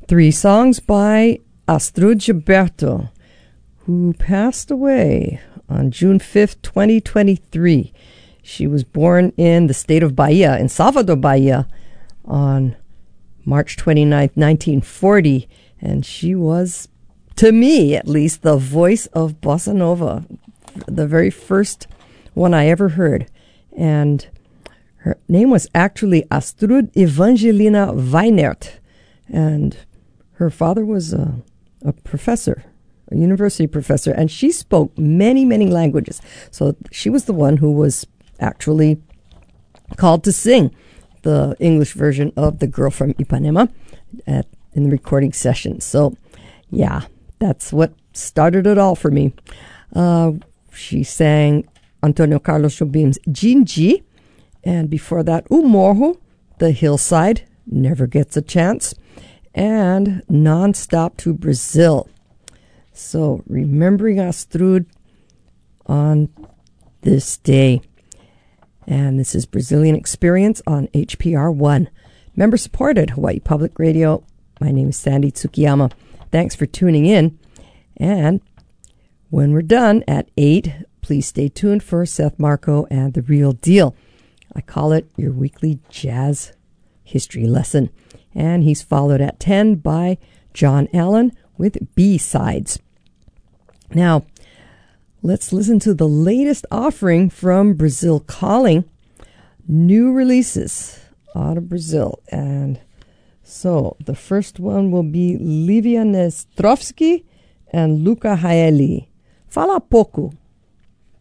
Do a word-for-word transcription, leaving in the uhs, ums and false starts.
Three songs by Astrud Gilberto, who passed away on June fifth, twenty twenty-three. She was born in the state of Bahia, in Salvador, Bahia, on March twenty-ninth, nineteen forty, and she was, to me at least, the voice of bossa nova, the very first one I ever heard. And her name was actually Astrud Evangelina Weinert, and her father was a, a professor, a university professor, and she spoke many, many languages. So she was the one who was actually called to sing the English version of The Girl from Ipanema at, in the recording session. So, yeah, that's what started it all for me. Uh, she sang Antonio Carlos Jobim's Gingi, and before that, O Morro, The Hillside, Never Gets a Chance, and Nonstop to Brazil. So, remembering Astrud on this day. And this is Brazilian Experience on H P R one. Member-supported Hawaii Public Radio. My name is Sandy Tsukiyama. Thanks for tuning in. And when we're done at eight, please stay tuned for Seth Marco and The Real Deal. I call it your weekly jazz history lesson. And he's followed at ten by John Allen with B-Sides. Now, let's listen to the latest offering from Brazil Calling. New releases out of Brazil. And so the first one will be Livia Nestrovsky and Luca Haeli. Fala pouco.